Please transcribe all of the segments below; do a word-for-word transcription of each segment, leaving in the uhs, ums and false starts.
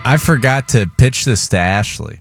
I forgot to pitch this to Ashley.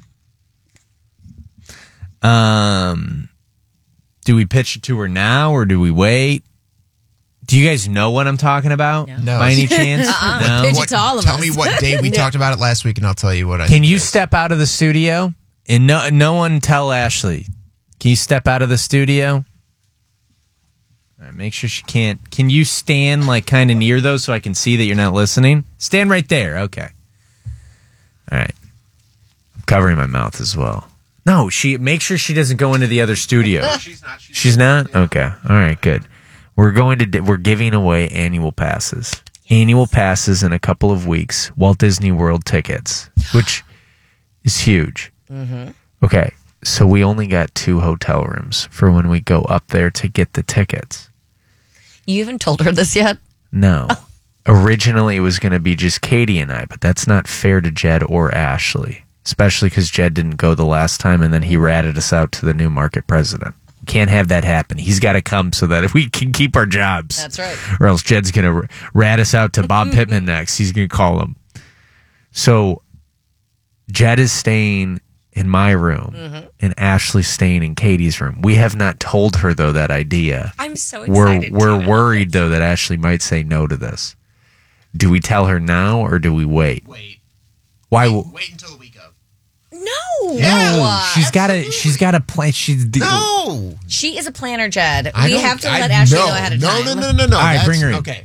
um, do we pitch it to her now or do we wait? Do you guys know what I'm talking about? No. By any chance? Uh-uh. No. Pitch it What- to all of tell us. me what day we talked about it last week, and I'll tell you what I Can think you it is. step out of the studio? And no, no one tell Ashley. Can you step out of the studio? All right, make sure she can't. Can you stand like kind of near those so I can see that you're not listening? Stand right there. Okay. All right. I'm covering my mouth as well. No, she. Make sure she doesn't go into the other studio. She's not. She's, She's not? Okay. All right, good. We're going to we're giving away annual passes. Annual passes in a couple of weeks. Walt Disney World tickets, which is huge. Mm-hmm. Okay. So we only got two hotel rooms for when we go up there to get the tickets. You haven't told her this yet? No. Originally, it was going to be just Katie and I, but that's not fair to Jed or Ashley, especially because Jed didn't go the last time, and then he ratted us out to the new market president. Can't have that happen. He's got to come so that we can keep our jobs. That's right. Or else Jed's going to rat us out to Bob Pittman next. He's going to call him. So Jed is staying in my room, mm-hmm. and Ashley's staying in Katie's room. We have not told her, though, that idea. I'm so We're excited. we're to. worried, though, that Ashley might say no to this. Do we tell her now, or do we wait? Wait. Why? Wait, w- wait until the week of. No. Yeah. No. she's got to. She's got to plan. She's No. She is a planner, Jed. I we don't- have to I- let Ashley no, know ahead of no, time. No, no, no, no, All right, That's- bring her in. Okay.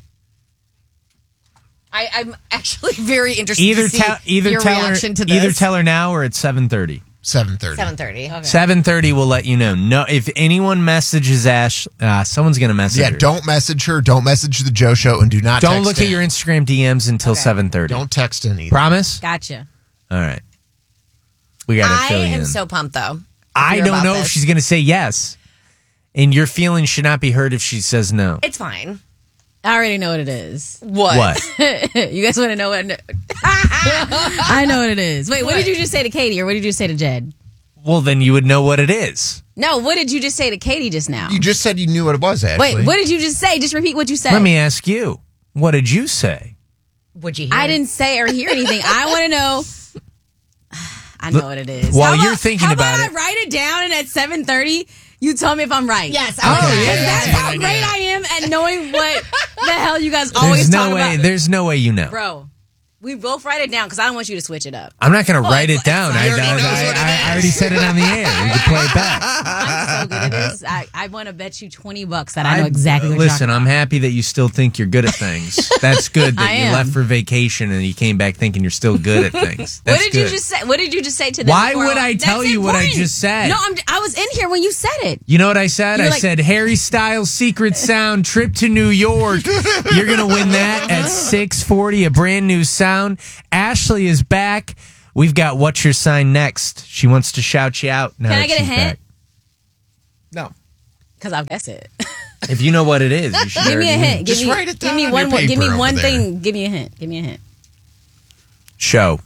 I, I'm actually very interested Either to see tell either your tell her reaction to this. either tell her now or at seven thirty. seven thirty. seven thirty. Okay. Seven thirty. We'll let you know. No, if anyone messages Ash, uh, someone's gonna message Yeah, her. don't message her. Don't message the Joe Show, and do not Don't text look in. at your Instagram D Ms until Okay. seven thirty. Don't text in either. Promise. Gotcha. All right. We got to I fill you am in. so pumped, though. I hear don't about know this. if she's gonna say yes, and your feelings should not be hurt if she says no. It's fine. I already know what it is. What? What? You guys want to know what? I know what it is. Wait, what? What? did you just say to Katie, or what did you say to Jed? Well, then you would know what it is. No, what did you just say to Katie just now? You just said you knew what it was, Ashley. Wait, what did you just say? Just repeat what you said. Let me ask you. What did you say? Would you hear I it? didn't say or hear anything. I want to know. I know what it is. While How you're about- thinking how about about it- I write it down, and at seven thirty, you tell me if I'm right. Yes. Oh, okay. yeah. That's how Yeah, great yeah. I am at knowing what the hell you guys always There's talk no way. about. There's no way you know. Bro, we both write it down because I don't want you to switch it up. I'm not going to write it it's down. like- I, He already I- knows I- what it I- I already is. said it on the air. We can play it back. I'm so good at this. I, I want to bet you twenty bucks that I know exactly what Listen, you're I'm talking happy that you still think you're good at things. That's good that I you am. left for vacation and you came back thinking you're still good at things. What That's did good. you just say? What did you just say to them? Why before? would I tell That's you what I important. just said? No, I'm, I was in here when you said it. You know what I said? You I were like- said Harry Styles' Secret Sound trip to New York. You're going to win that at six forty, a brand new sound. Ashley is back. We've got What's Your Sign next. She wants to shout you out. Now Can I that get a she's hint? back. No. Because I'll guess it. If you know what it is, you should Give me a already know. hint. Give Just me, write it give down me on one your more. Give me paper one over there. thing. Give me a hint. Give me a hint. Show.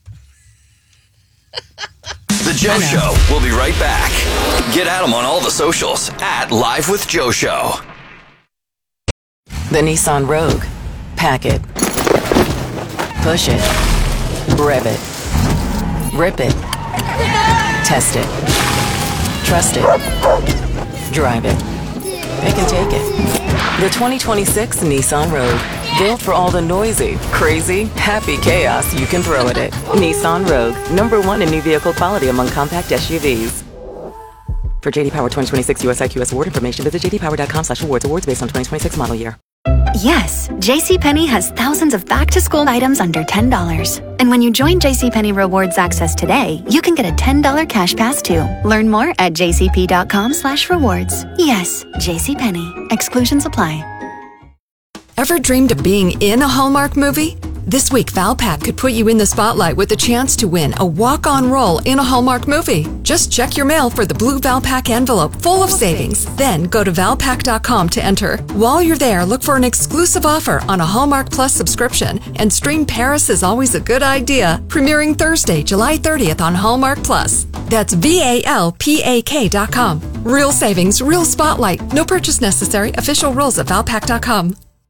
The Joe Show. We'll be right back. Get at them on all the socials at Live with Joe Show. The Nissan Rogue. Pack it. Push it. Rev it. Rip it. Test it. Trust it. Drive it. Pick and take it. The twenty twenty-six Nissan Rogue. Built for all the noisy, crazy, happy chaos you can throw at it. Nissan Rogue. Number one in new vehicle quality among compact S U Vs. For J D Power twenty twenty-six U S I Q S award information, visit j d power dot com slash awards. Awards based on twenty twenty-six model year. Yes, JCPenney has thousands of back-to-school items under ten dollars. And when you join JCPenney Rewards Access today, you can get a ten dollars cash pass too. Learn more at j c p dot com slash rewards. Yes, JCPenney. Exclusions apply. Ever dreamed of being in a Hallmark movie? This week, Valpak could put you in the spotlight with the chance to win a walk-on role in a Hallmark movie. Just check your mail for the blue Valpak envelope full of savings. Then go to valpak dot com to enter. While you're there, look for an exclusive offer on a Hallmark Plus subscription and stream Paris is Always a Good Idea, premiering Thursday, July thirtieth on Hallmark Plus. That's V A L P A K dot com. Real savings, real spotlight. No purchase necessary. Official rules at valpak dot com.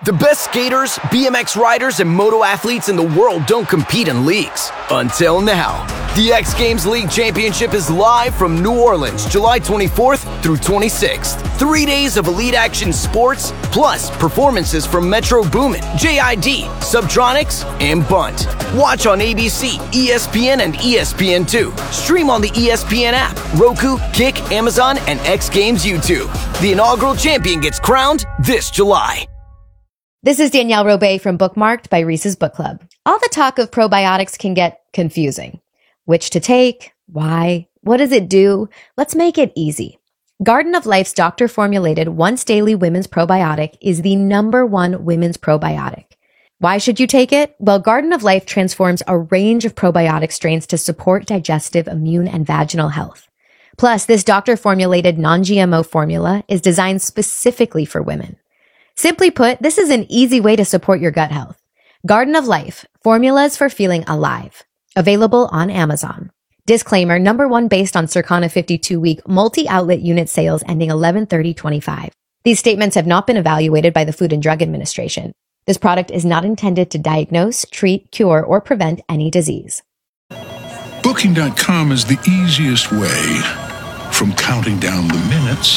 The best skaters, B M X riders, and moto athletes in the world don't compete in leagues. Until now. The X Games League Championship is live from New Orleans, July twenty-fourth through twenty-sixth. Three days of elite action sports, plus performances from Metro Boomin, J I D, Subtronics, and Bunt. Watch on A B C, E S P N, and E S P N two. Stream on the E S P N app, Roku, Kick, Amazon, and X Games YouTube. The inaugural champion gets crowned this July. This is Danielle Robay from Bookmarked by Reese's Book Club. All the talk of probiotics can get confusing. Which to take? Why? What does it do? Let's make it easy. Garden of Life's doctor-formulated once-daily women's probiotic is the number one women's probiotic. Why should you take it? Well, Garden of Life transforms a range of probiotic strains to support digestive, immune, and vaginal health. Plus, this doctor-formulated non-G M O formula is designed specifically for women. Simply put, this is an easy way to support your gut health. Garden of Life, formulas for feeling alive. Available on Amazon. Disclaimer, number one based on Circana fifty-two week multi-outlet unit sales ending eleven thirty twenty-five. These statements have not been evaluated by the Food and Drug Administration. This product is not intended to diagnose, treat, cure, or prevent any disease. Booking dot com is the easiest way from counting down the minutes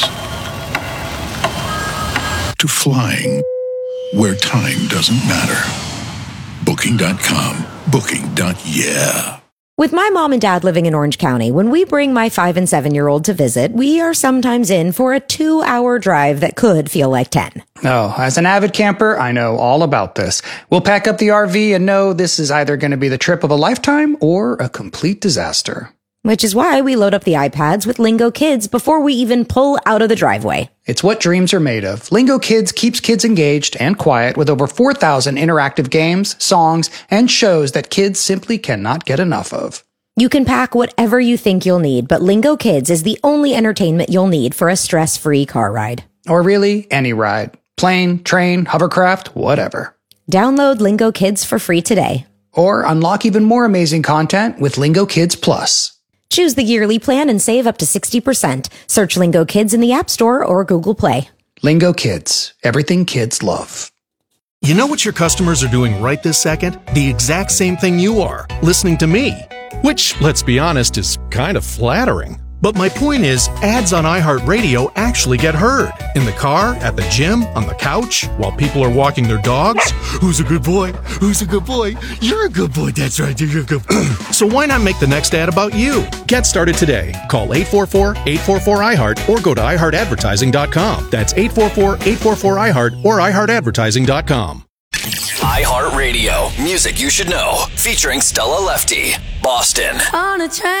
to flying where time doesn't matter. Booking dot com. Booking. Yeah. With my mom and dad living in Orange County, when we bring my five and seven year old to visit, we are sometimes in for a two hour drive that could feel like ten. Oh, as an avid camper, I know all about this. We'll pack up the R V and know this is either going to be the trip of a lifetime or a complete disaster. Which is why we load up the iPads with Lingo Kids before we even pull out of the driveway. It's what dreams are made of. Lingo Kids keeps kids engaged and quiet with over four thousand interactive games, songs, and shows that kids simply cannot get enough of. You can pack whatever you think you'll need, but Lingo Kids is the only entertainment you'll need for a stress-free car ride. Or really, any ride. Plane, train, hovercraft, whatever. Download Lingo Kids for free today. Or unlock even more amazing content with Lingo Kids Plus. Choose the yearly plan and save up to sixty percent. Search Lingo Kids in the App Store or Google Play. Lingo Kids. Everything kids love. You know what your customers are doing right this second? The exact same thing you are, listening to me. Which, let's be honest, is kind of flattering. But my point is, ads on iHeartRadio actually get heard. In the car, at the gym, on the couch, while people are walking their dogs. Who's a good boy? Who's a good boy? You're a good boy. That's right. You're a good boy. So why not make the next ad about you? Get started today. Call eight four four, eight four four, I heart or go to i heart advertising dot com. That's eight four four, eight four four, I heart or i heart advertising dot com. iHeartRadio. Music you should know. Featuring Stella Lefty. Boston. On a train.